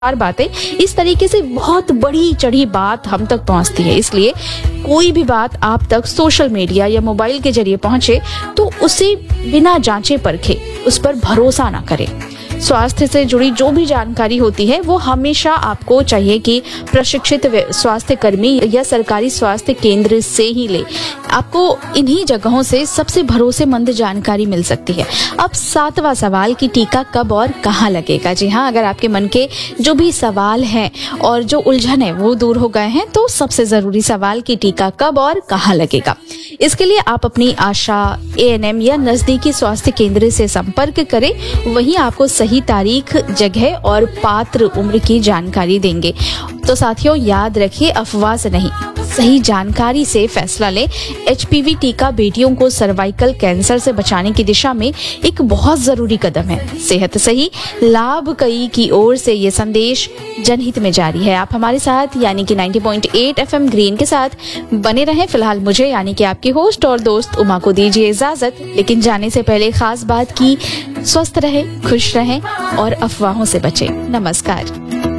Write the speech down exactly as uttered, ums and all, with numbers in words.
हर बातें इस तरीके से बहुत बड़ी चढ़ी बात हम तक पहुंचती है। इसलिए कोई भी बात आप तक सोशल मीडिया या मोबाइल के जरिए पहुंचे तो उसे बिना जांचे परखे उस पर भरोसा ना करें। स्वास्थ्य से जुड़ी जो भी जानकारी होती है वो हमेशा आपको चाहिए कि प्रशिक्षित स्वास्थ्य कर्मी या सरकारी स्वास्थ्य केंद्र से ही ले। आपको इन्हीं जगहों से सबसे भरोसेमंद जानकारी मिल सकती है। अब सातवां सवाल कि टीका कब और कहाँ लगेगा। जी हाँ, अगर आपके मन के जो भी सवाल हैं और जो उलझन है वो दूर हो गए हैं तो सबसे जरूरी सवाल कि टीका कब और कहाँ लगेगा। इसके लिए आप अपनी आशा, ए एन एम या नजदीकी स्वास्थ्य केंद्र से संपर्क करें। वहीं आपको सही तारीख, जगह और पात्र उम्र की जानकारी देंगे। तो साथियों, याद रखिए, अफवाह से नहीं, सही जानकारी से फैसला लें। एच पी वी टीका बेटियों को सर्वाइकल कैंसर से बचाने की दिशा में एक बहुत जरूरी कदम है। सेहत सही, लाभ कई की ओर से ये संदेश जनहित में जारी है। आप हमारे साथ यानी कि नब्बे पॉइंट आठ एफ एम ग्रीन के साथ बने रहें। फिलहाल मुझे यानी कि आपकी होस्ट और दोस्त उमा को दीजिए इजाजत, लेकिन जाने से पहले खास बात की स्वस्थ रहें, खुश रहें और अफवाहों से बचें। नमस्कार।